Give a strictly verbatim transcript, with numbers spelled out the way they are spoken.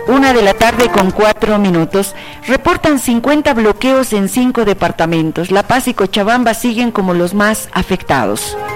Una de la tarde con cuatro minutos. Reportan cincuenta bloqueos en cinco departamentos. La Paz y Cochabamba siguen como los más afectados.